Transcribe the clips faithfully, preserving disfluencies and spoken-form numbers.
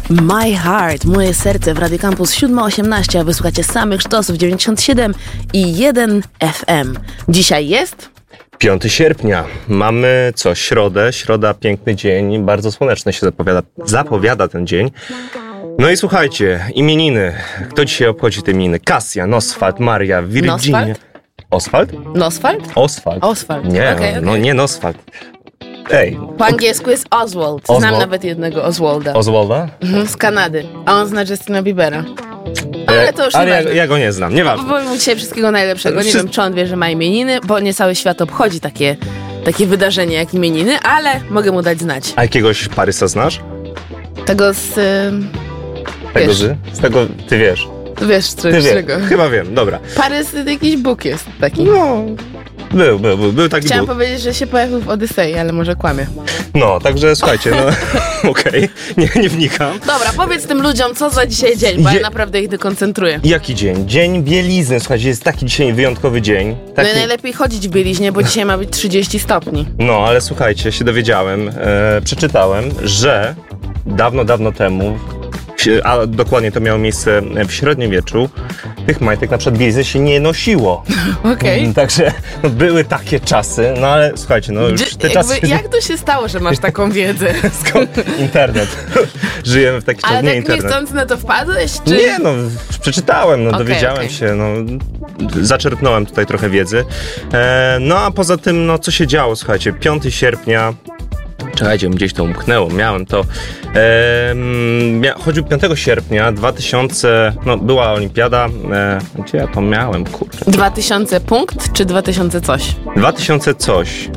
My Heart, moje serce w Radio Campus siódma osiemnaście, a wysłuchacie samych sztosów dziewięćdziesiąt siedem i jeden F M. Dzisiaj jest... piątego sierpnia. Mamy co? Środę. Środa, piękny dzień. Bardzo słoneczny się zapowiada, zapowiada ten dzień. No i słuchajcie, imieniny. Kto dzisiaj obchodzi te imieniny? Kasia, Nosfalt, Maria, Virginia. Oswald? Nosfalt? Oswald. Oswald. Nie, okay, okay. no nie Nosfalt. Ej. Po angielsku jest Oswald. Znam Oswald. nawet jednego Oswalda. Oswalda? Mhm, z Kanady. A on zna Justina Biebera. Ale to już Ale nie ja, ja go nie znam, nieważne. Powiem mu dzisiaj wszystkiego najlepszego. Nie Wszy... wiem, czy on wie, że ma imieniny, bo nie cały świat obchodzi takie, takie wydarzenie jak imieniny, ale mogę mu dać znać. A jakiegoś Parysa znasz? Tego z... Y... Tego wiesz. z... Z tego ty wiesz. Wiesz, czy, Ty czego. wiesz. Chyba wiem, dobra. Parys jakiś Bóg jest taki. No... Był, był, był, był taki Chciałam Bóg. powiedzieć, że się pojawił w Odysei, ale może kłamie. No, także słuchajcie, no okej, okay. nie, nie wnikam. Dobra, powiedz tym ludziom, co za dzisiaj dzień, bo Je... ja naprawdę ich dekoncentruję. Jaki dzień? Dzień bielizny, słuchajcie, jest taki dzisiaj wyjątkowy dzień. Taki... No i najlepiej chodzić w bieliźnie, bo dzisiaj ma być trzydzieści stopni. No, ale słuchajcie, się dowiedziałem, e, przeczytałem, że dawno, dawno temu, a dokładnie to miało miejsce w średniowieczu, tych majtek na przykład bielizny się nie nosiło. Okej. Okay. Także no, były takie czasy, no ale słuchajcie, no już te Jakby, czasy... jak to się stało, że masz taką wiedzę? Skąd? Internet. Żyjemy w taki czas, ale nie tak internet. niechcący na to wpadłeś? Czy... Nie, no przeczytałem, no okay, dowiedziałem okay. się, no zaczerpnąłem tutaj trochę wiedzy. E, no a poza tym, no co się działo, słuchajcie, piątego sierpnia, czekajcie, gdzieś to umknęło, miałem to, e, mia, chodził piątego sierpnia dwa tysiące, no była olimpiada, e, gdzie ja to miałem, kurczę. dwa tysiące punkt, czy dwa tysiące coś? dwa tysiące coś.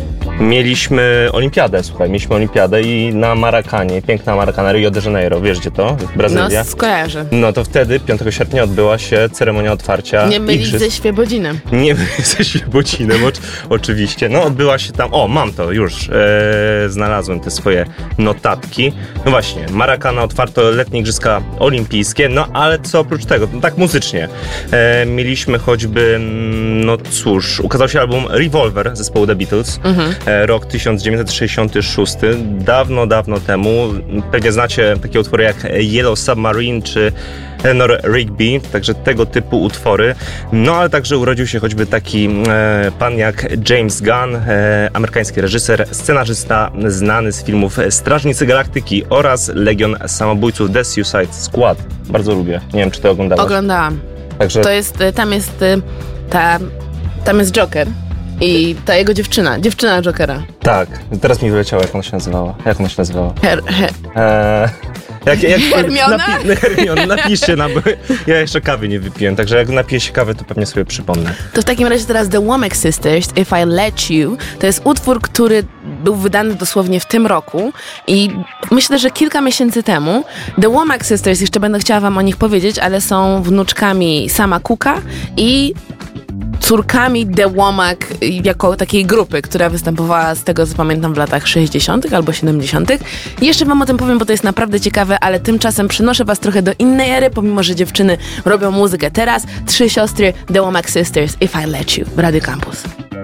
Mieliśmy olimpiadę, słuchaj, mieliśmy olimpiadę i na Maracanie, piękna Maracana, Rio de Janeiro, wiesz gdzie to? Brazylia. No, skojarzę. No to wtedy, piątego sierpnia odbyła się ceremonia otwarcia Nie mylić igrzysk. ze Świebodzinem. Nie mylić ze Świebodzinem, oczywiście. No odbyła się tam, o mam to już, e, znalazłem te swoje notatki. No właśnie, Maracana otwarto letnie igrzyska olimpijskie, no ale co oprócz tego, no, tak muzycznie. E, mieliśmy choćby, no cóż, ukazał się album Revolver zespołu The Beatles. Mhm. Rok tysiąc dziewięćset sześćdziesiąty szósty, dawno, dawno temu. Pewnie znacie takie utwory jak Yellow Submarine czy Eleanor Rigby, także tego typu utwory. No ale także urodził się choćby taki e, pan jak James Gunn, e, amerykański reżyser, scenarzysta znany z filmów Strażnicy Galaktyki oraz Legion Samobójców The Suicide Squad. Bardzo lubię. Nie wiem, czy ty oglądałaś. Oglądałam. Także... To jest, tam jest ta, tam jest Joker. I ta jego dziewczyna, dziewczyna Jokera. Tak, teraz mi wyleciało, jak ona się nazywała. Jak ona się nazywała? Her, her. Eee, jak, jak, Hermiona? Napi- Hermiona, napiszcie nam, bo ja jeszcze kawy nie wypiłem, także jak napiję się kawy, to pewnie sobie przypomnę. To w takim razie teraz The Womack Sisters, If I Let You, to jest utwór, który był wydany dosłownie w tym roku i myślę, że kilka miesięcy temu. The Womack Sisters, jeszcze będę chciała wam o nich powiedzieć, ale są wnuczkami Sama Cooka i córkami The Womack jako takiej grupy, która występowała, z tego co pamiętam, w latach sześćdziesiątych albo siedemdziesiątych. I jeszcze wam o tym powiem, bo to jest naprawdę ciekawe, ale tymczasem przenoszę was trochę do innej ery, pomimo że dziewczyny robią muzykę teraz. Trzy siostry The Womack Sisters, If I Let You w Radio Campus.